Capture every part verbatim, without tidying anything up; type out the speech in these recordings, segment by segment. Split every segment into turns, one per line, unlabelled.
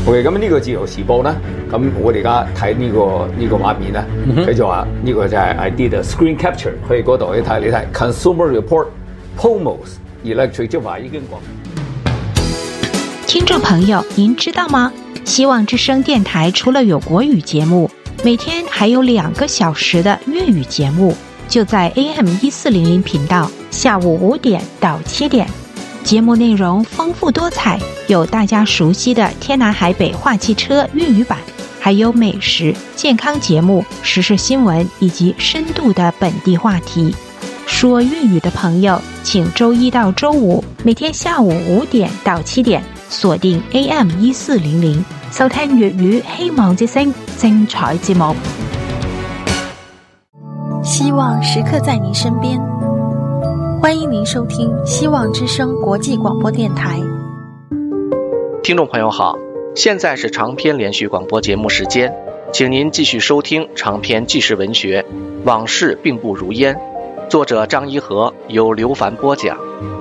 OK， 咁呢個自由時報咧，咁我哋而家睇呢個呢、這個畫面咧，佢就話呢個就係 I did a screen capture， 去嗰度你睇你睇 Consumer Report Pomos Electric 就話已經講。
聽眾朋友，您知道嗎？希望之聲電台除了有國語節目，每天還有兩個小時的粵語節目，就在 A M 一四零零頻道，下午五點到七點。節目內容豐富多彩，有大家熟悉的天南海北話汽車粵語版，還有美食、健康節目、時事新聞以及深度的本地話題。說粵語的朋友，請周一到周五每天下午五點到七點鎖定 A M 一四零零，收聽粵語希望之聲精彩節目。
希望時刻在您身邊，歡迎您收聽希望之聲國際廣播電台。
聽眾朋友好，現在是長篇連續廣播節目時間，請您繼續收聽長篇紀實文學《往事並不如煙》，作者張一和，由劉凡播講。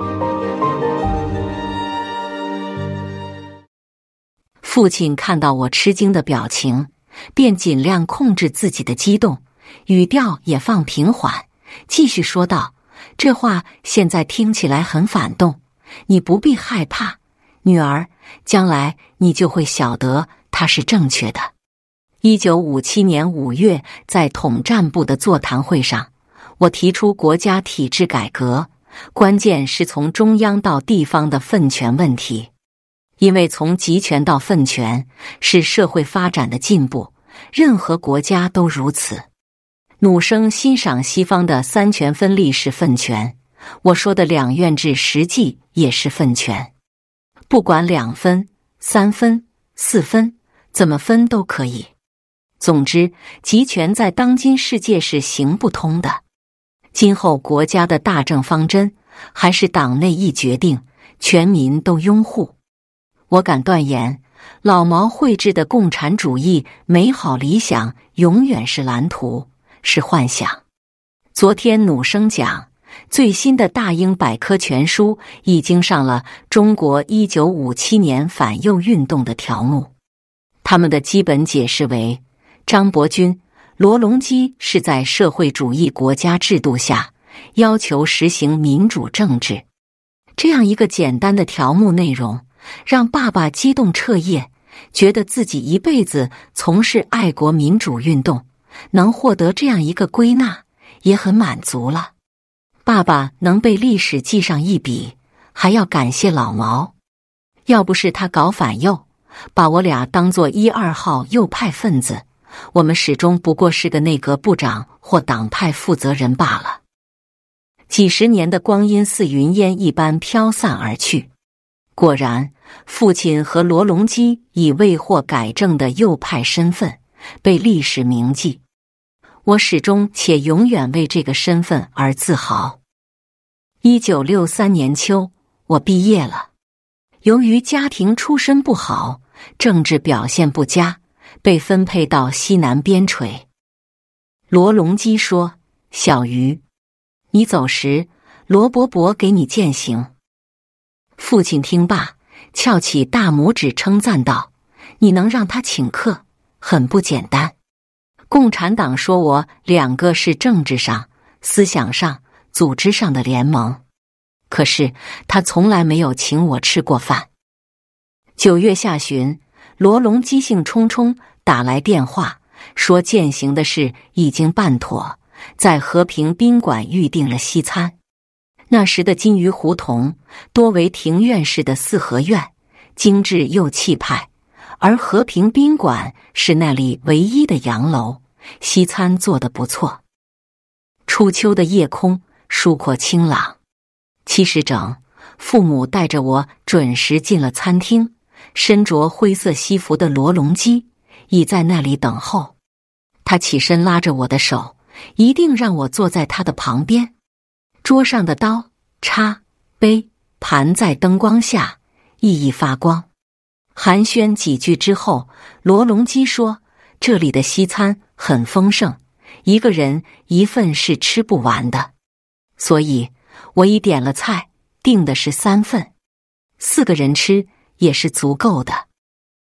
父親看到我吃驚的表情，便盡量控制自己的激動，語調也放平緩，繼續說道：這話現在聽起來很反動，你不必害怕，女兒，將來你就會曉得它是正確的。一九五七年五月，在統戰部的座談會上，我提出國家體制改革，關鍵是從中央到地方的分權問題。因為從集權到分權是社會發展的進步，任何國家都如此。努生欣賞西方的三權分立是分權，我說的兩院制實際也是分權。不管兩分、三分、四分，怎麼分都可以。總之，集權在當今世界是行不通的。今後國家的大政方針還是黨內一決定，全民都擁護。我敢斷言，老毛繪製的共產主義美好理想永遠是藍圖，是幻想。昨天努生講，最新的大英百科全書已經上了中國一九五七年反右運動的條目。他們的基本解釋為，張伯鈞、羅隆基是在社會主義國家制度下要求實行民主政治。這樣一個簡單的條目內容，讓爸爸激動徹夜，覺得自己一輩子從事愛國民主運動，能獲得這樣一個歸納，也很滿足了。爸爸能被歷史記上一筆，還要感謝老毛。要不是他搞反右，把我倆當作一二號右派分子，我們始終不過是個內閣部長或黨派負責人罷了。幾十年的光陰似雲煙一般飄散而去。果然，父親和羅隆基以未獲改正的右派身份被歷史銘記，我始終且永遠為這個身份而自豪。一九六三年秋，我畢業了。由於家庭出身不好，政治表現不佳，被分配到西南邊陲。羅隆基說：“小於，你走時，羅伯伯給你餞行。”父親聽罷，翹起大拇指稱讚道：“你能讓他請客，很不簡單。”共產黨說我兩個是政治上、思想上、組織上的聯盟，可是他從來沒有請我吃過飯。九月下旬，羅隆基興沖沖打來電話，說餞行的事已經辦妥，在和平賓館預定了西餐。那時的金魚胡同多為庭院式的四合院，精緻又氣派，而和平賓館是那裡唯一的洋樓，西餐做得不錯。初秋的夜空舒闊清朗，七時整，父母帶着我準時進了餐廳，身着灰色西服的羅隆基已在那裡等候。他起身拉着我的手，一定讓我坐在他的旁邊。桌上的刀、叉、杯、盤在燈光下熠熠發光。寒暄幾句之後，羅隆基說：“這裡的西餐很豐盛，一個人一份是吃不完的。”所以，我已點了菜，訂的是三份，四個人吃也是足夠的。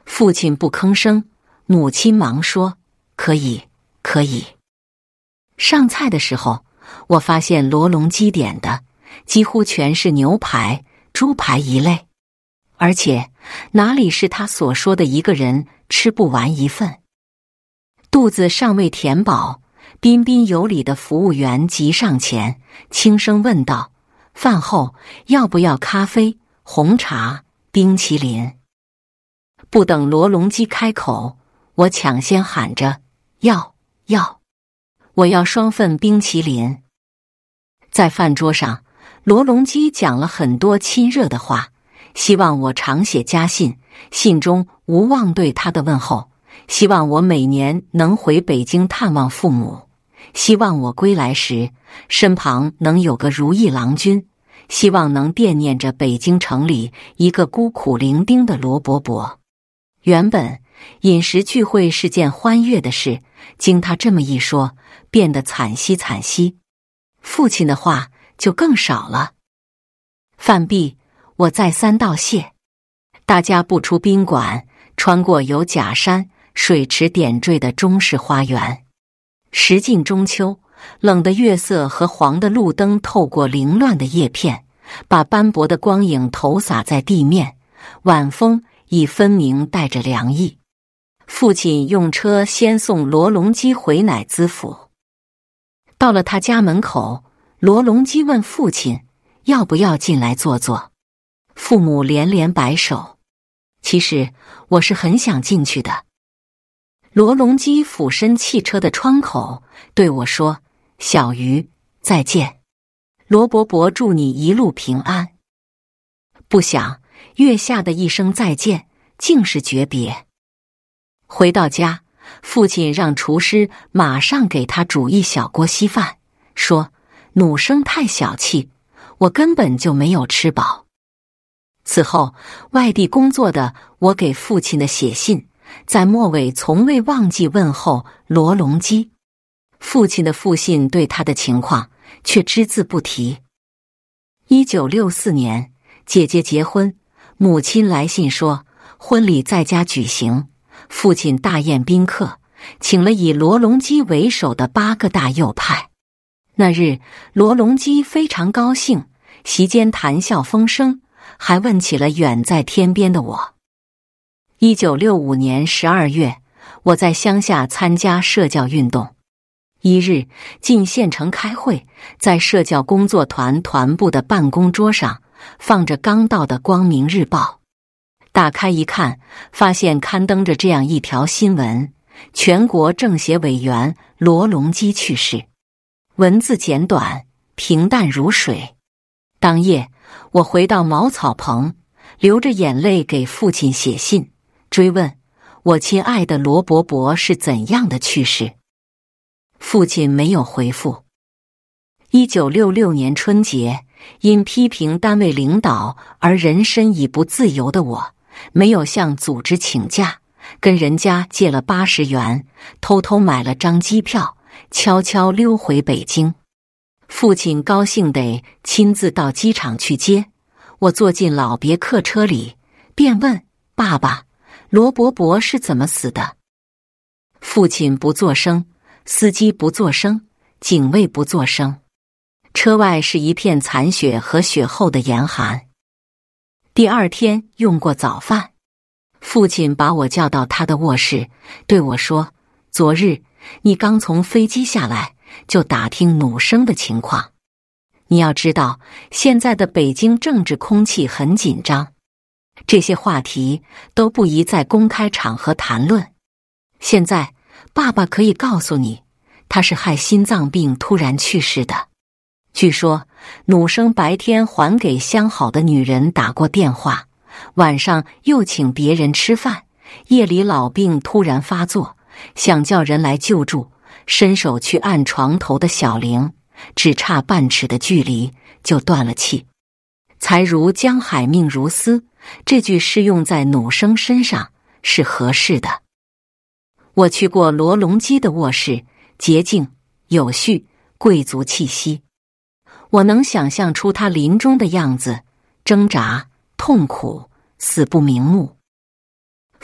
父亲不吭声，母亲忙说：“可以，可以。”上菜的时候，我发现罗隆基点的几乎全是牛排、猪排一类，而且哪里是他所说的一个人吃不完一份。肚子尚未填饱，彬彬有礼的服务员急上前，轻声问道：“饭后要不要咖啡、红茶、冰淇淋？”不等罗隆基开口，我抢先喊着：“要，要！我要双份冰淇淋。”在饭桌上，罗隆基讲了很多亲热的话，希望我长写家信，信中无忘对他的问候，希望我每年能回北京探望父母，希望我归来时身旁能有个如意郎君，希望能惦念着北京城里一个孤苦伶仃的罗伯伯。原本饮食聚会是件欢悦的事，经他这么一说，变得惨兮惨兮。父亲的话就更少了。饭毕，我再三道谢。大家步出宾馆，穿过有假山、水池点缀的中式花园。时近中秋，冷的月色和黄的路灯透过凌乱的叶片，把斑驳的光影投洒在地面。晚风已分明带着凉意。父亲用车先送罗隆基回乃兹府。到了他家门口，罗隆基问父亲要不要进来坐坐。父母连连摆手。其实我是很想进去的。罗隆基俯身汽车的窗口对我说：“小鱼，再见。罗伯伯祝你一路平安。”不想月下的一声再见竟是诀别。回到家，父亲让厨师马上给他煮一小锅稀饭，说：“努生太小气，我根本就没有吃饱。”此后，外地工作的我给父亲的写信，在末尾从未忘记问候罗隆基。父亲的复信对他的情况却只字不提。一九六四年，姐姐结婚，母亲来信说婚礼在家举行，父亲大宴宾客，请了以罗隆基为首的八个大右派。那日，罗隆基非常高兴，席间谈笑风生，还问起了远在天边的我。一九六五年十二月，我在乡下参加社教运动。一日进县城开会，在社教工作团团部的办公桌上放着刚到的《光明日报》，打开一看，发现刊登着这样一条新闻：全国政协委员罗隆基去世。文字简短，平淡如水。当夜，我回到茅草棚，流着眼泪给父亲写信，追问我亲爱的罗伯伯是怎样的去世。父亲没有回复。一九六六年春节，因批评单位领导而人身已不自由的我，没有向组织请假，跟人家借了八十元，偷偷买了张机票，悄悄溜回北京。父亲高兴得亲自到机场去接我，坐进老别克车里，便问爸爸：“罗伯伯是怎么死的？”父亲不作声，司机不作声，警卫不作声。车外是一片残雪和雪后的严寒。第二天用过早饭，父亲把我叫到他的卧室，对我说：“昨日你刚从飞机下来，就打听努生的情况。你要知道，现在的北京政治空气很紧张，这些话题都不宜在公开场合谈论。现在爸爸可以告诉你，他是害心脏病突然去世的。据说努生白天还给相好的女人打过电话，晚上又请别人吃饭，夜里老病突然发作，想叫人来救助，伸手去按床头的小铃，只差半尺的距离就断了气。才如江海命如斯，这句适用在努生身上是合适的。我去过罗隆基的卧室，洁净有序，贵族气息。我能想象出他临终的样子，挣扎、痛苦、死不瞑目。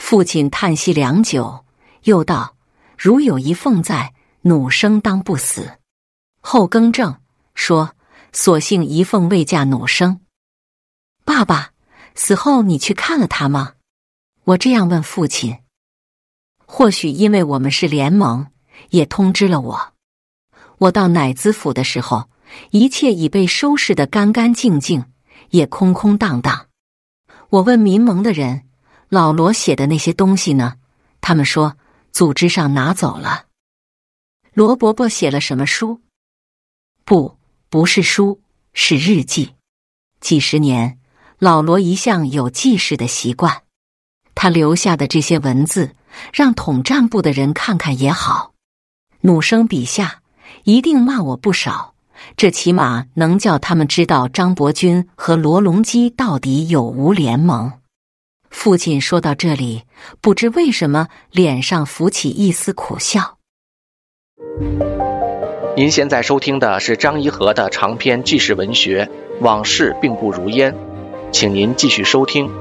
父亲叹息良久，又道：如有一凤在，弩生当不死。后更正说：所幸一凤未嫁弩生。爸爸，死后你去看了他吗？我这样问父亲。或许因为我们是联盟，也通知了我。我到乃兹府的时候，一切已被收拾得干干净净，也空空荡荡。我问民盟的人，老罗写的那些东西呢？他们说组织上拿走了。罗伯伯写了什么书？不，不是书，是日记。几十年，老罗一向有记事的习惯，他留下的这些文字，让统战部的人看看也好。弩生笔下一定骂我不少，这起码能叫他们知道张伯钧和罗隆基到底有无联盟。父亲说到这里，不知为什么脸上浮起一丝苦笑。
您现在收听的是张颐和的长篇纪实文学《往事并不如烟》，请您继续收听。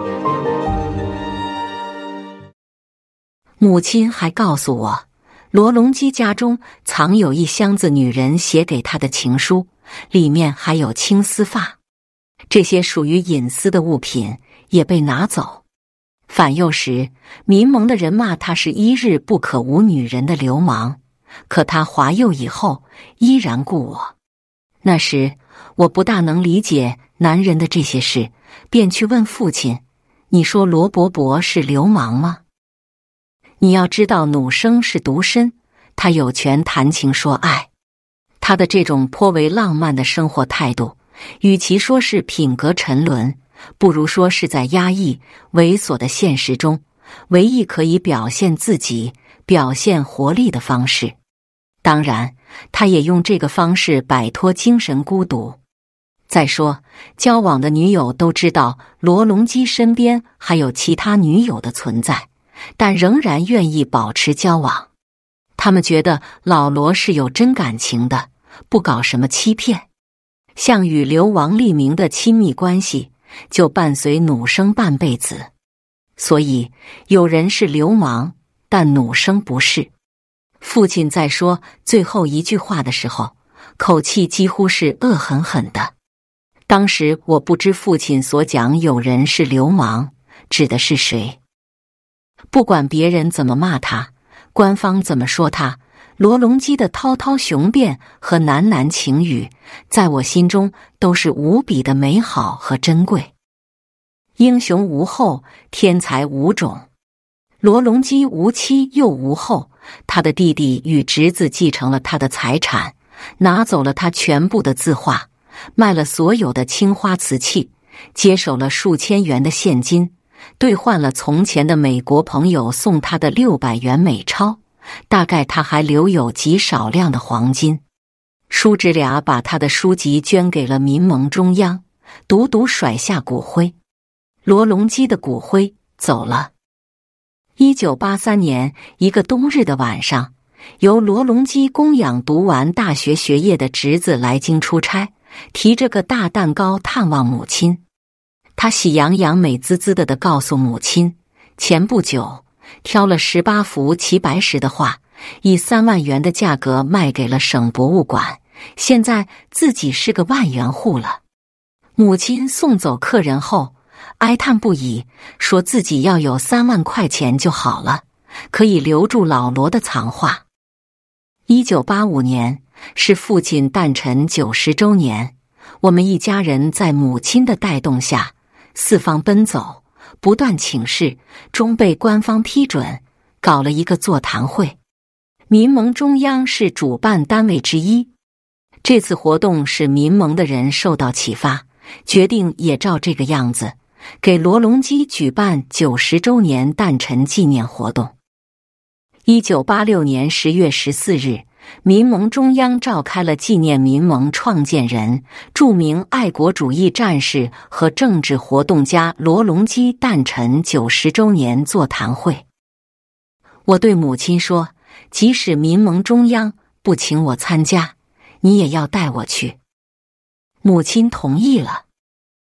母亲还告诉我，罗隆基家中藏有一箱子女人写给他的情书，里面还有青丝发。这些属于隐私的物品也被拿走。反右时，民盟的人骂他是一日不可无女人的流氓，可他华右以后依然顾我。那时我不大能理解男人的这些事，便去问父亲：你说罗伯伯是流氓吗？你要知道弩生是独身，他有权谈情说爱。他的这种颇为浪漫的生活态度，与其说是品格沉沦，不如说是在压抑猥琐的现实中唯一可以表现自己表现活力的方式。当然他也用这个方式摆脱精神孤独。再说交往的女友都知道罗隆基身边还有其他女友的存在，但仍然愿意保持交往。他们觉得老罗是有真感情的，不搞什么欺骗。像与流亡利明的亲密关系就伴随弩生半辈子。所以有人是流氓，但弩生不是。父亲在说最后一句话的时候，口气几乎是恶狠狠的。当时我不知父亲所讲有人是流氓指的是谁。不管别人怎么骂他，官方怎么说他，罗隆基的滔滔雄辩和喃喃情语，在我心中都是无比的美好和珍贵。英雄无后，天才无种。罗隆基无妻又无后，他的弟弟与侄子继承了他的财产，拿走了他全部的字画，卖了所有的青花瓷器，接手了数千元的现金，兑换了从前的美国朋友送他的六百元美钞，大概他还留有极少量的黄金。叔侄俩把他的书籍捐给了民盟中央，独独甩下骨灰。罗隆基的骨灰走了。一九八三年一个冬日的晚上，由罗隆基供养读完大学学业的侄子来京出差，提着个大蛋糕探望母亲。他喜洋洋美滋滋的地告诉母亲，前不久挑了十八幅齐白石的画，以三万元的价格卖给了省博物馆，现在自己是个万元户了。母亲送走客人后哀叹不已，说自己要有三万块钱就好了，可以留住老罗的藏画。一九八五年是父亲诞辰九十周年，我们一家人在母亲的带动下四方奔走，不断请示，终被官方批准，搞了一个座谈会。民盟中央是主办单位之一。这次活动使民盟的人受到启发，决定也照这个样子给罗隆基举办九十周年诞辰纪念活动。一九八六年十月十四日，民盟中央召开了纪念民盟创建人、著名爱国主义战士和政治活动家罗隆基诞辰九十周年座谈会。我对母亲说，即使民盟中央不请我参加，你也要带我去。母亲同意了。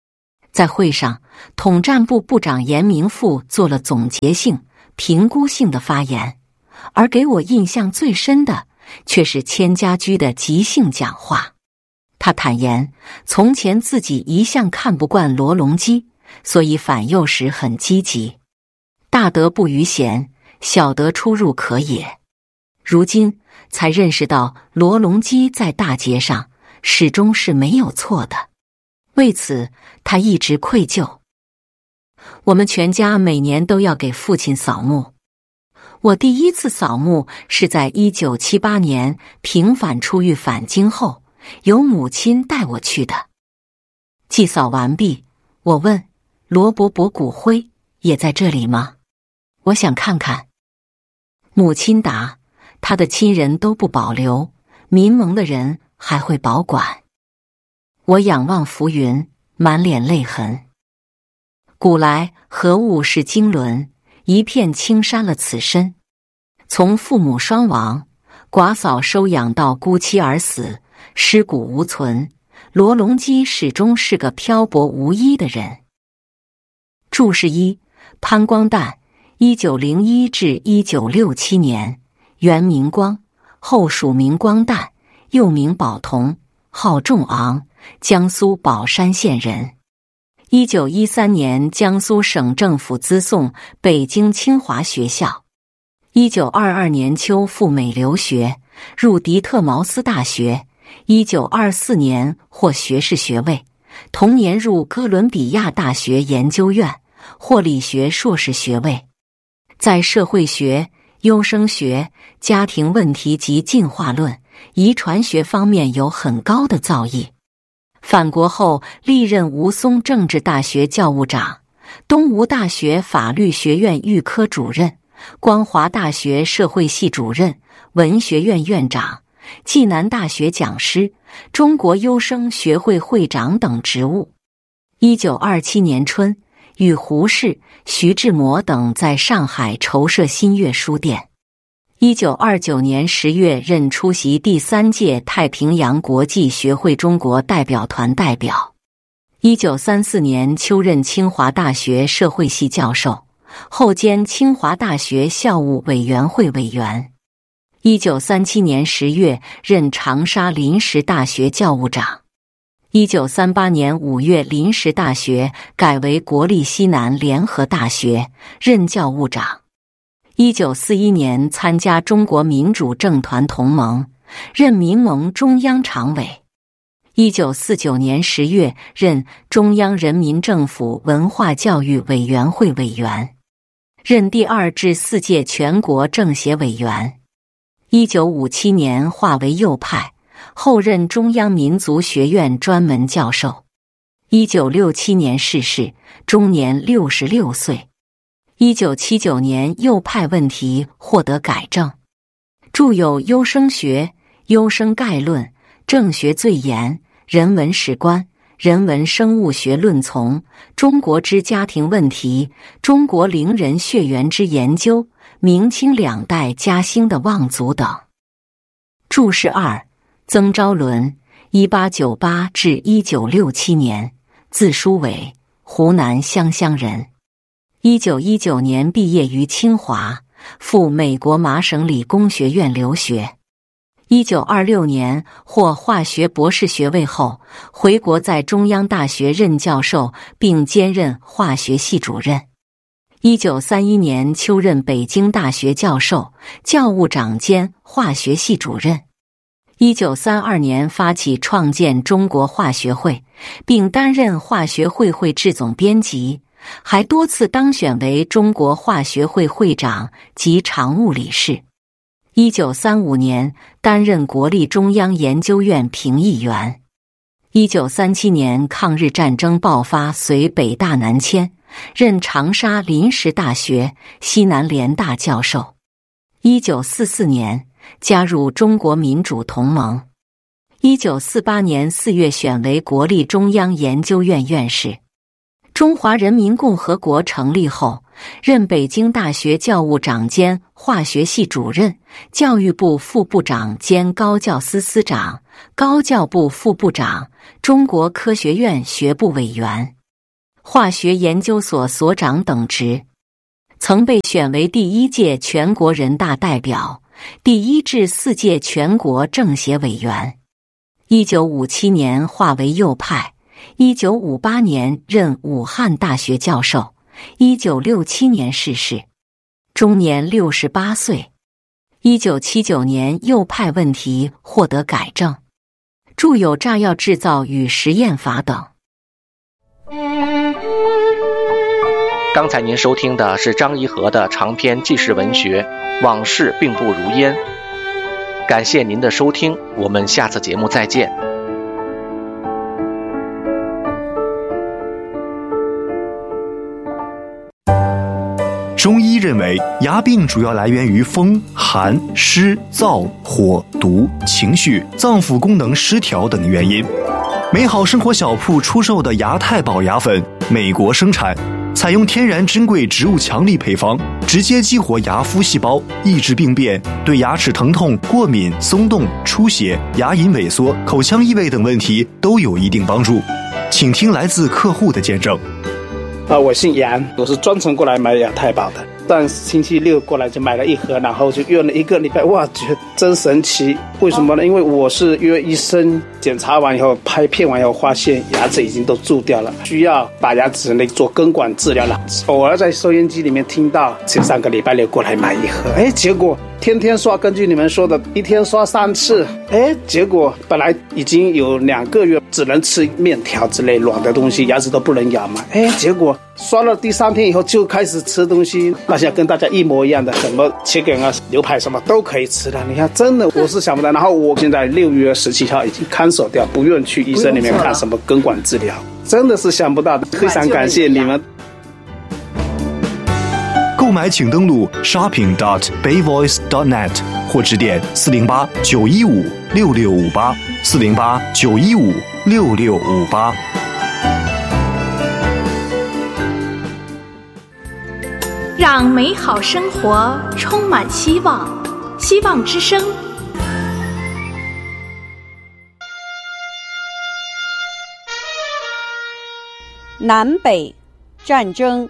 在会上，统战部部长严明富做了总结性、评估性的发言，而给我印象最深的却是千家驹的即兴讲话。他坦言，从前自己一向看不惯罗隆基，所以反右时很积极。大德不逾贤，小德出入可也。如今才认识到罗隆基在大节上始终是没有错的，为此他一直愧疚。我们全家每年都要给父亲扫墓。我第一次扫墓是在一九七八年平反出狱返京后，由母亲带我去的。祭扫完毕，我问罗伯伯骨灰也在这里吗？我想看看。母亲答，他的亲人都不保留，民盟的人还会保管。我仰望浮云，满脸泪痕。古来何物是经纶，一片青山了此身。从父母双亡，寡嫂收养到孤妻而死，尸骨无存，罗隆基始终是个漂泊无依的人。注释一：潘光旦，一九零一至一九六七年，原名光，后署名光旦，又名宝同，号仲昂，江苏宝山县人。一九一三年，江苏省政府资送北京清华学校。一九二二年秋赴美留学，入迪特茅斯大学。一九二四年获学士学位，同年入哥伦比亚大学研究院，获理学硕士学位。在社会学、优生学、家庭问题及进化论、遗传学方面有很高的造诣。返国后历任吴淞政治大学教务长、东吴大学法律学院预科主任、光华大学社会系主任、文学院院长、暨南大学讲师、中国优生学会会长等职务。一九二七年春，与胡适、徐志摩等在上海筹设新月书店。一九二九年十月任出席第三届太平洋国际学会中国代表团代表。一九三四年秋任清华大学社会系教授，后兼清华大学校务委员会委员。一九三七年十月任长沙临时大学教务长。一九三八年五月临时大学改为国立西南联合大学，任教务长。一九四一年参加中国民主政团同盟，任民盟中央常委。一九四九年十月任中央人民政府文化教育委员会委员，任第二至四届全国政协委员。一九五七年化为右派，后任中央民族学院专门教授。一九六七年逝世，终年六十六岁。一九七九年右派问题获得改正，著有《优生学》《优生概论》《政学最严》《人文史观》《人文生物学论丛》《中国之家庭问题》《中国陵人血缘之研究》《明清两代家兴的望族》等。注释二：曾昭伦，一八九八至一九六七年，字书伟，湖南湘乡人。一九一九年毕业于清华，赴美国麻省理工学院留学。一九二六年获化学博士学位后，回国在中央大学任教授，并兼任化学系主任。一九三一年秋任北京大学教授、教务长兼化学系主任。一九三二年发起创建中国化学会，并担任化学会会制总编辑，还多次当选为中国化学会会长及常务理事。一九三五年担任国立中央研究院评议员。一九三七年抗日战争爆发，随北大南迁，任长沙临时大学、西南联大教授。一九四四年加入中国民主同盟。一九四八年四月选为国立中央研究院院士。中华人民共和国成立后，任北京大学教务长兼化学系主任、教育部副部长兼高教司司长、高教部副部长、中国科学院学部委员。 化学研究所所长等职，曾被选为第一届全国人大代表、第一至四届全国政协委员。一九五七年化为右派，一九五八年任武汉大学教授，一九六七年逝世，终年六十八岁。一九七九年右派问题获得改正，著有《炸药制造与实验法》等。
刚才您收听的是张颐和的长篇纪实文学《往事并不如烟》，感谢您的收听，我们下次节目再见。
中医认为，牙病主要来源于风、寒、湿、燥、火、毒、情绪、脏腑功能失调等原因。美好生活小铺出售的牙太保牙粉，美国生产，采用天然珍贵植物强力配方，直接激活牙麸细胞，抑制病变，对牙齿疼痛、过敏、松动、出血、牙龈萎缩、口腔异味等问题都有一定帮助。请听来自客户的见证。
啊，我姓杨，我是专程过来买牙太保的。上星期六过来就买了一盒，然后就用了一个礼拜，哇，觉得真神奇。为什么呢？因为我是约医生检查完以后，拍片完以后，发现牙齿已经都蛀掉了，需要把牙齿那做根管治疗了。偶尔在收音机里面听到，前上个礼拜六过来买一盒，哎，结果天天刷，根据你们说的，一天刷三次，哎，结果本来已经有两个月只能吃面条之类软的东西，牙齿都不能咬嘛，哎，结果刷了第三天以后就开始吃东西，那些跟大家一模一样的，什么切梗啊、牛排什么都可以吃了。你看，真的我是想不到。然后我现在六月十七号已经看守掉，不愿去医生里面看什么根管治疗，真的是想不到的，非常感谢你们。
购买请登录 shopping dot bayvoice dot net 或致电四零八九一五六六五八四零八九一五六六五八。
让美好生活充满希望，希望之声。
南北战争。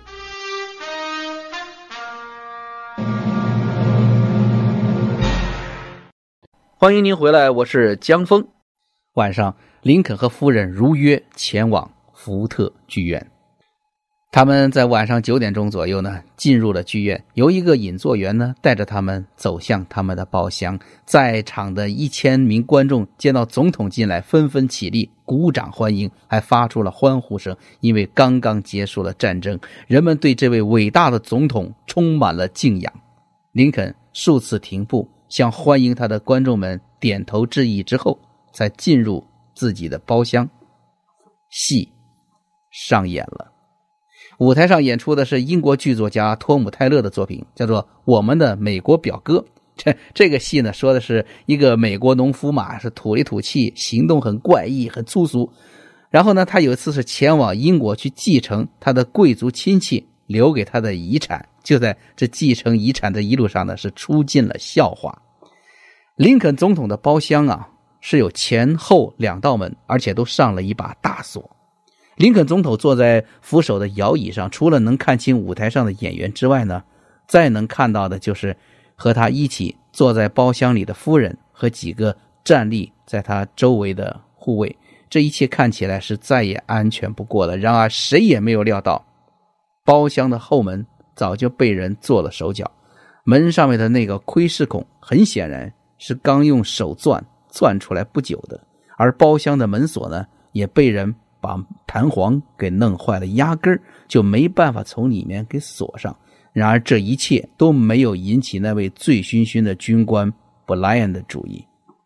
欢迎您回来，我是江峰。晚上，林肯和夫人如约前往福特剧院。他们在晚上九点钟左右呢，进入了剧院。有一个引座员呢，带着他们走向他们的包厢。在场的一千名观众见到总统进来，纷纷起立，鼓掌欢迎，还发出了欢呼声。因为刚刚结束了战争，人们对这位伟大的总统充满了敬仰。林肯数次停步，向欢迎他的观众们点头致意之后，才进入自己的包厢。戏上演了。舞台上演出的是英国剧作家托姆泰勒的作品，叫做《我们的美国表哥》。这这个戏呢，说的是一个美国农夫嘛，是土里土气，行动很怪异，很粗俗。然后呢，他有一次是前往英国去继承他的贵族亲戚留给他的遗产，就在这继承遗产的一路上呢，是出尽了笑话。林肯总统的包厢啊，是有前后两道门，而且都上了一把大锁。林肯总统坐在扶手的摇椅上，除了能看清舞台上的演员之外呢，再能看到的就是和他一起坐在包厢里的夫人和几个站立在他周围的护卫。这一切看起来是再也安全不过了。然而谁也没有料到，包厢的后门早就被人做了手脚，门上面的那个窥视孔很显然是刚用手钻钻出来不久的，而包厢的门锁呢，也被人把弹簧给弄坏了，压根儿就没办法从里面给锁上。然而这一切都没有引起那位醉醺醺的军官布莱恩的注意。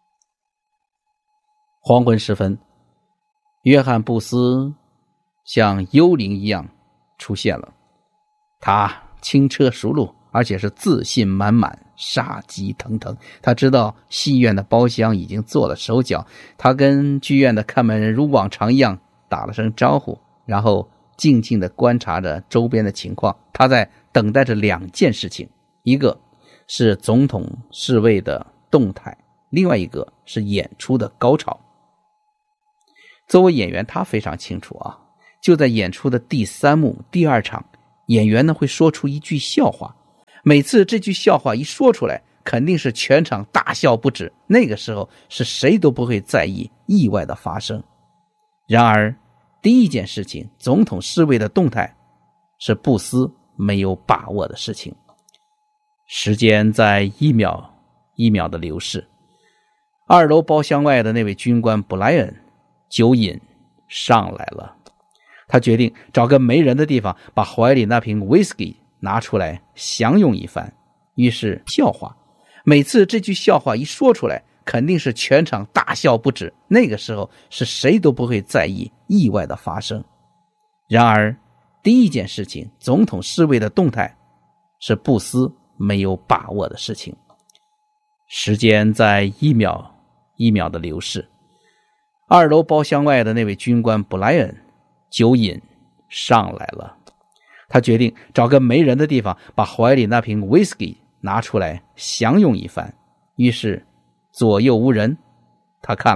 黄昏时分，约翰布斯像幽灵一样出现了。他轻车熟路，而且是自信满满，杀机腾腾。他知道戏院的包厢已经做了手脚，他跟剧院的看门人如往常一样打了声招呼，然后静静地观察着周边的情况。他在等待着两件事情，一个是总统侍卫的动态，另外一个是演出的高潮。作为演员，他非常清楚啊， 就在演出的第三幕第二场，演员呢会说出一句笑话，每次这句笑话一说出来，肯定是全场大笑不止，那个时候是谁都不会在意意外的发生。然而第一件事情，总统侍卫的动态，是布斯没有把握的事情。时间在一秒一秒的流逝，二楼包厢外的那位军官布莱恩酒瘾上来了，他决定找个没人的地方，把怀里那瓶 whisky 拿出来享用一番。于是笑话，每次这句笑话一说出来，肯定是全场大笑不止，那个时候是谁都不会在意意外的发生。然而第一件事情，总统侍卫的动态，是布斯没有把握的事情。时间在一秒一秒的流逝，二楼包厢外的那位军官布莱恩酒瘾上来了，他决定找个没人的地方，把怀里那瓶 whisky 拿出来享用一番。于是左右无人，他看